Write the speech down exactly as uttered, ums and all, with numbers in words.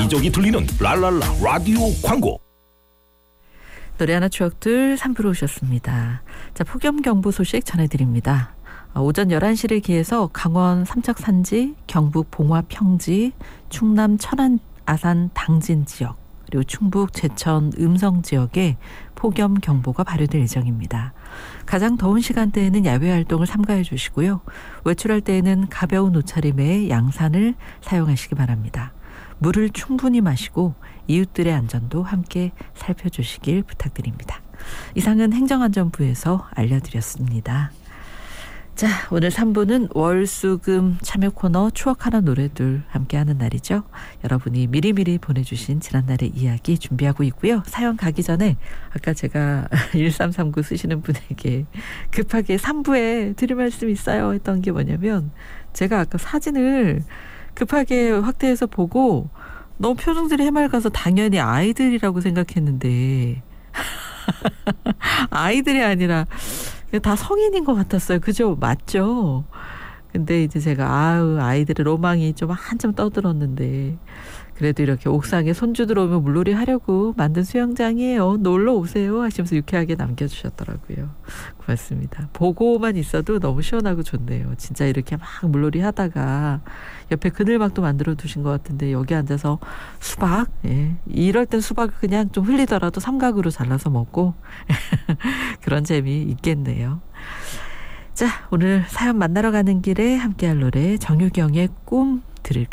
여기저기 들리는 랄랄라 라디오 광고. 노래 하나 추억들 삼 부로 오셨습니다. 자, 폭염경보 소식 전해드립니다. 오전 열한 시를 기해서 강원 삼척산지, 경북 봉화 평지, 충남 천안 아산 당진 지역, 그리고 충북 제천 음성 지역에 폭염경보가 발효될 예정입니다. 가장 더운 시간대에는 야외 활동을 삼가해 주시고요. 외출할 때에는 가벼운 옷차림에 양산을 사용하시기 바랍니다. 물을 충분히 마시고 이웃들의 안전도 함께 살펴주시길 부탁드립니다. 이상은 행정안전부에서 알려드렸습니다. 자, 오늘 삼 부는 월수금 참여 코너 추억하는 노래들 함께하는 날이죠. 여러분이 미리미리 보내주신 지난날의 이야기 준비하고 있고요. 사연 가기 전에 아까 제가 일삼삼구 쓰시는 분에게 급하게 삼 부에 드릴 말씀이 있어요 했던 게 뭐냐면, 제가 아까 사진을 급하게 확대해서 보고 너무 표정들이 해맑아서 당연히 아이들이라고 생각했는데 아이들이 아니라 다 성인인 것 같았어요. 그죠? 맞죠? 근데 이제 제가 아우 아이들의 로망이 좀 한참 떠들었는데, 그래도 이렇게 옥상에 손주 들어오면 물놀이 하려고 만든 수영장이에요. 놀러 오세요 하시면서 유쾌하게 남겨주셨더라고요. 고맙습니다. 보고만 있어도 너무 시원하고 좋네요. 진짜 이렇게 막 물놀이 하다가 옆에 그늘막도 만들어 두신 것 같은데 여기 앉아서 수박, 예. 이럴 땐 수박을 그냥 좀 흘리더라도 삼각으로 잘라서 먹고 그런 재미 있겠네요. 자, 오늘 사연 만나러 가는 길에 함께할 노래 정유경의 꿈 들을까요?